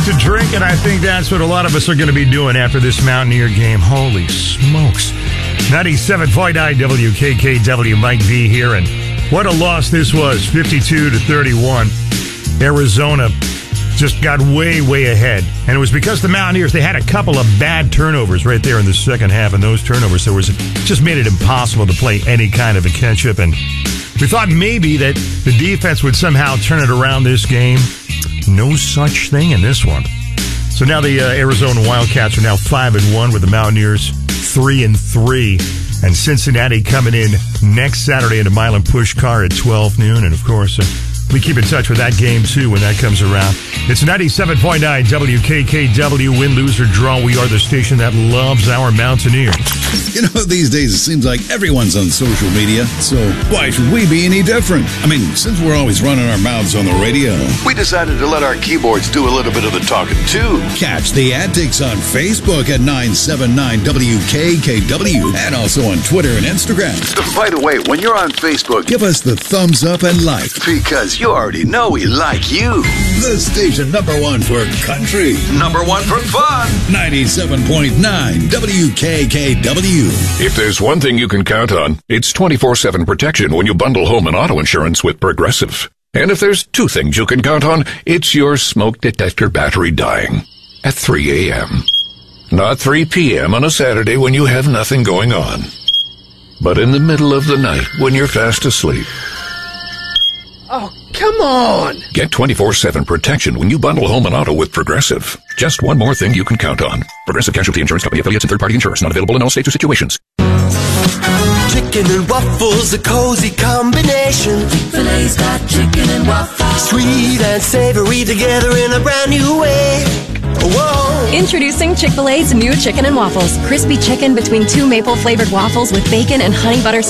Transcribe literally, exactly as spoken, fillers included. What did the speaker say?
to drink, and I think that's what a lot of us are going to be doing after this Mountaineer game. Holy smokes. ninety-seven point nine W K K W, Mike V here, and what a loss this was, fifty-two to thirty-one. Arizona just got way, way ahead, and it was because the Mountaineers, they had a couple of bad turnovers right there in the second half, and those turnovers there was just made it impossible to play any kind of a catch-up, and we thought maybe that the defense would somehow turn it around this game. No such thing in this one. So now the uh, Arizona Wildcats are now five and one, with the Mountaineers three and three, and Cincinnati coming in next Saturday into Milan Puskar at twelve noon, and of course, uh, we keep in touch with that game, too, when that comes around. It's ninety-seven point nine W K K W, win, lose, or draw. We are the station that loves our Mountaineers. You know, these days it seems like everyone's on social media, so why should we be any different? I mean, since we're always running our mouths on the radio, we decided to let our keyboards do a little bit of the talking, too. Catch the antics on Facebook at nine seven nine W K K W, and also on Twitter and Instagram. By the way, when you're on Facebook, give us the thumbs up and like, because you already know we like you. The station number one for country, number one for fun, ninety-seven point nine W K K W. If there's one thing you can count on, it's twenty-four seven protection when you bundle home and auto insurance with Progressive. And if there's two things you can count on, it's your smoke detector battery dying at three a.m. Not three p.m. on a Saturday when you have nothing going on, but in the middle of the night when you're fast asleep. Oh, come on! Get twenty-four seven protection when you bundle home and auto with Progressive. Just one more thing you can count on. Progressive Casualty Insurance Company, affiliates, and third-party insurers. Not available in all states or situations. Chicken and waffles, a cozy combination. Chick-fil-A's got chicken and waffles. Sweet and savory together in a brand new way. Whoa! Introducing Chick-fil-A's new chicken and waffles. Crispy chicken between two maple-flavored waffles with bacon and honey butter